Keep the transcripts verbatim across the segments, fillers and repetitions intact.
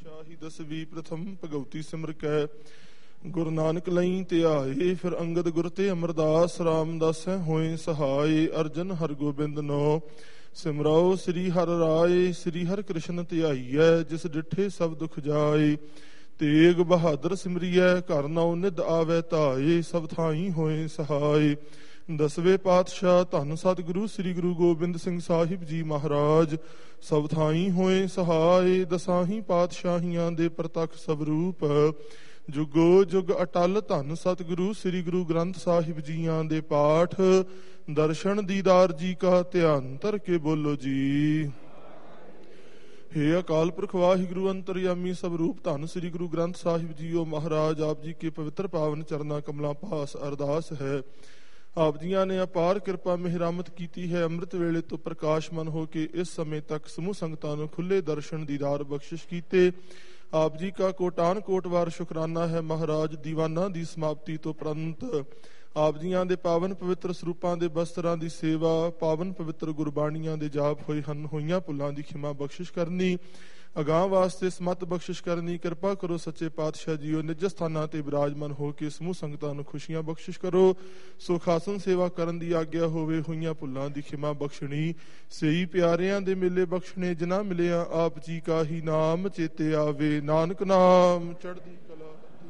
ਪਾਤਸ਼ਾਹੀ ਦਸਵੀਂ ਪ੍ਰਥਮ ਭਗਉਤੀ ਸਿਮਰ ਕੈ ਗੁਰੂ ਨਾਨਕ ਲਈ ਧਿਆਏ। ਫਿਰ ਅੰਗਦ ਗੁਰ ਤੇ ਅਮਰਦਾਸ ਰਾਮਦਾਸੈ ਹੋਏ ਸਹਾਏ। ਅਰਜਨ ਹਰਗੋਬਿੰਦ ਨੋ ਸਿਮਰਾਓ ਸ੍ਰੀ ਹਰਿ ਰਾਏ। ਸ੍ਰੀ ਹਰਿ ਕ੍ਰਿਸ਼ਨ ਧਿਆਈਐ ਜਿਸ ਡਿਠੇ ਸਭ ਦੁਖ ਜਾਏ। ਤੇਗ ਬਹਾਦਰ ਸਿਮਰੀਐ ਘਰ ਨਉ ਨਿਧ ਆਵੈ ਧਾਏ। ਸਭ ਥਾਈ ਹੋਏ ਸਹਾਏ। ਦਸਵੇਂ ਪਾਤਸ਼ਾਹ ਧੰਨ ਸਤਿਗੁਰੂ ਸ੍ਰੀ ਗੁਰੂ ਗੋਬਿੰਦ ਸਿੰਘ ਸਾਹਿਬ ਜੀ ਮਹਾਰਾਜ ਸਭ ਥਾਈ ਹੋਏ ਸਹਾਏ। ਦਸਾਹੀ ਪਾਤਸ਼ਾਹੀਆਂ ਦੇ ਪ੍ਰਤੱਖ ਸਵਰੂਪ ਜੁਗੋ ਜੁਗ ਅਟਲ ਧੰਨ ਸਤਿਗੁਰੂ ਸ੍ਰੀ ਗੁਰੂ ਗ੍ਰੰਥ ਸਾਹਿਬ ਜੀਆਂ ਦੇ ਪਾਠ ਦਰਸ਼ਨ ਦੀਦਾਰ ਜੀ ਕਾ ਧਿਆਨ ਧਰ ਕੇ ਬੋਲੋ ਜੀ। ਹੇ ਅਕਾਲ ਪੁਰਖ ਵਾਹਿਗੁਰੂ ਅੰਤਰਯਾਮੀ ਸਵਰੂਪ ਧੰਨ ਸ੍ਰੀ ਗੁਰੂ ਗ੍ਰੰਥ ਸਾਹਿਬ ਜੀਓ ਮਹਾਰਾਜ ਆਪ ਜੀ ਕੇ ਪਵਿੱਤਰ ਪਾਵਨ ਚਰਨਾਂ ਕਮਲਾਂ ਪਾਸ ਅਰਦਾਸ ਹੈ। ਆਪ ਜੀਆਂ ਨੇ ਅਪਾਰ ਕਿਰਪਾ ਮਿਹਰਾਮਤ ਕੀਤੀ ਹੈ। ਅੰਮ੍ਰਿਤ ਵੇਲੇ ਤੋਂ ਪ੍ਰਕਾਸ਼ਮਨ ਹੋ ਕੇ ਇਸ ਸਮੇਂ ਤੱਕ ਸਮੂਹ ਸੰਗਤਾਂ ਨੂੰ ਖੁੱਲੇ ਦਰਸ਼ਨ ਦੀਦਾਰ ਬਖਸ਼ਿਸ਼ ਕੀਤੇ। ਆਪ ਜੀ ਕਾ ਕੋਟਾਨ ਕੋਟ ਵਾਰ ਸ਼ੁਕਰਾਨਾ ਹੈ। ਮਹਾਰਾਜ ਦੀਵਾਨਾਂ ਦੀ ਸਮਾਪਤੀ ਤੋਂ ਪ੍ਰੰਤ ਆਪ ਜੀਆਂ ਦੇ ਪਾਵਨ ਪਵਿੱਤਰ ਸਰੂਪਾਂ ਦੇ ਬਸਤਰਾਂ ਦੀ ਸੇਵਾ, ਪਾਵਨ ਪਵਿੱਤਰ ਗੁਰਬਾਣੀਆਂ ਦੇ ਜਾਪ ਹੋਏ ਹਨ। ਹੋਈਆਂ ਭੁੱਲਾਂ ਦੀ ਖਿਮਾ ਬਖਸ਼ਿਸ਼ ਕਰਨੀ, ਅਗਾਂਹ ਵਾਸਤੇ ਸਮਤ ਬਖਸ਼ਿਸ਼ ਕਰਨੀ। ਕਿਰਪਾ ਕਰੋ ਸੱਚੇ ਪਾਤਸ਼ਾਹ ਜੀਓ ਨਿਜ ਸਥਾਨਾਂ ਤੇ ਬਿਰਾਜਮਾਨ ਹੋ ਕੇ ਸਮੂਹ ਸੰਗਤਾਂ ਨੂੰ ਖੁਸ਼ੀਆਂ ਬਖਸ਼ਿਸ਼ ਕਰੋ। ਸੁਖਾਸਨ ਸੇਵਾ ਕਰਨ ਦੀ ਆਗਿਆ ਹੋਵੇ। ਹੋਈਆਂ ਭੁੱਲਾਂ ਦੀ ਖਿਮਾ ਬਖਸ਼ਣੀ। ਸਹੀ ਪਿਆਰਿਆਂ ਦੇ ਮੇਲੇ ਬਖਸ਼ਣੇ ਜਿਨ੍ਹਾਂ ਮਿਲਿਆ ਆਪ ਜੀ ਕਾ ਹੀ ਨਾਮ ਚੇਤੇ ਆਵੇ। ਨਾਨਕ ਨਾਮ ਚੜ੍ਹਦੀ ਕਲਾ।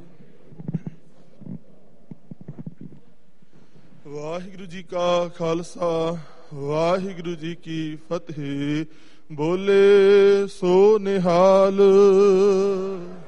ਵਾਹਿਗੁਰੂ ਜੀ ਕਾ ਖਾਲਸਾ ਵਾਹਿਗੁਰੂ ਜੀ ਕੀ ਫਤਿਹ। ਬੋਲੇ ਸੋ ਨਿਹਾਲ।